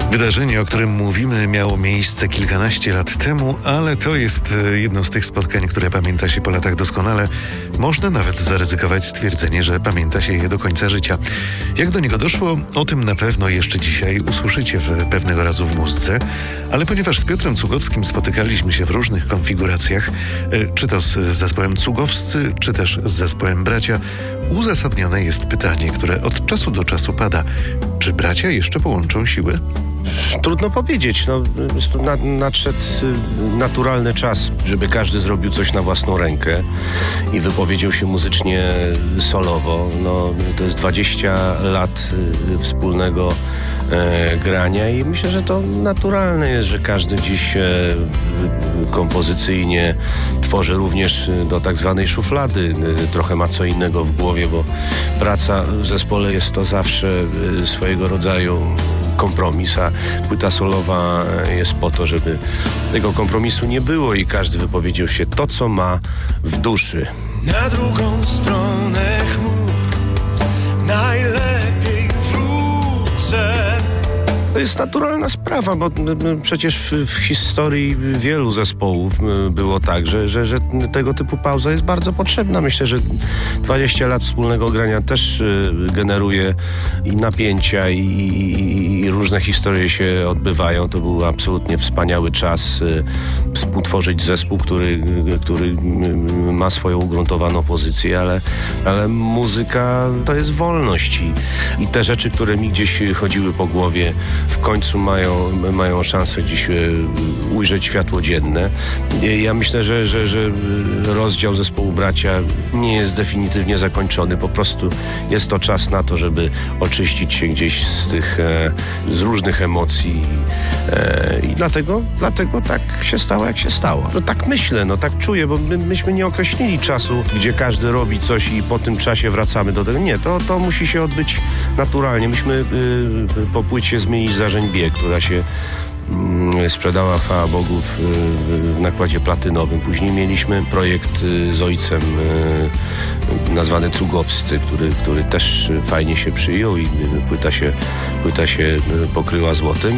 Wydarzenie, o którym mówimy, miało miejsce kilkanaście lat temu, ale to jest jedno z tych spotkań, które pamięta się po latach doskonale. Można nawet zaryzykować stwierdzenie, że pamięta się je do końca życia. Jak do niego doszło, o tym na pewno jeszcze dzisiaj usłyszycie pewnego razu w muzyce, ale ponieważ z Piotrem Cugowskim spotykaliśmy się w różnych konfiguracjach, czy to z zespołem Cugowscy, czy też z zespołem Bracia, uzasadnione jest pytanie, które od czasu do czasu pada. Czy bracia jeszcze połączą siły? Trudno powiedzieć. Nadszedł naturalny czas, żeby każdy zrobił coś na własną rękę i wypowiedział się muzycznie solowo. To jest 20 lat wspólnego grania i myślę, że to naturalne jest, że każdy dziś kompozycyjnie tworzy również do tak zwanej szuflady. Trochę ma co innego w głowie, bo praca w zespole jest to zawsze swojego rodzaju kompromis, a płyta solowa jest po to, żeby tego kompromisu nie było i każdy wypowiedział się to, co ma w duszy. Na drugą stronę chmur najlepiej wrócę. To jest naturalna sprawa, bo przecież w historii wielu zespołów było tak, że tego typu pauza jest bardzo potrzebna. Myślę, że 20 lat wspólnego grania też generuje i napięcia, i różne historie się odbywają. To był absolutnie wspaniały czas współtworzyć zespół, który ma swoją ugruntowaną pozycję, ale muzyka to jest wolność i te rzeczy, które mi gdzieś chodziły po głowie, w końcu mają szansę dziś ujrzeć światło dzienne. Ja myślę, że rozdział zespołu Bracia nie jest definitywnie zakończony. Po prostu jest to czas na to, żeby oczyścić się gdzieś z różnych emocji i dlatego tak się stało, jak się stało. Tak myślę, tak czuję, bo myśmy nie określili czasu, gdzie każdy robi coś i po tym czasie wracamy do tego. Nie, to musi się odbyć naturalnie. Myśmy po płycie Zmienić Zarzębie, która się sprzedała, chwała Bogu, w nakładzie platynowym. Później mieliśmy projekt z ojcem nazwany Cugowscy, który też fajnie się przyjął i płyta się pokryła złotem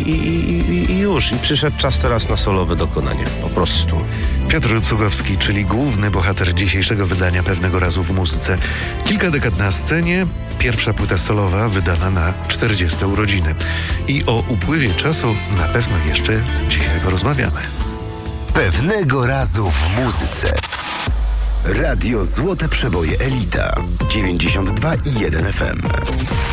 i już. I przyszedł czas teraz na solowe dokonanie. Po prostu. Piotr Cugowski, czyli główny bohater dzisiejszego wydania Pewnego razu w muzyce. Kilka dekad na scenie, pierwsza płyta solowa wydana na 40 urodziny. I o upływie czasu na pewno jeszcze dzisiaj porozmawiamy. Pewnego razu w muzyce. Radio Złote Przeboje Elita 92,1 FM.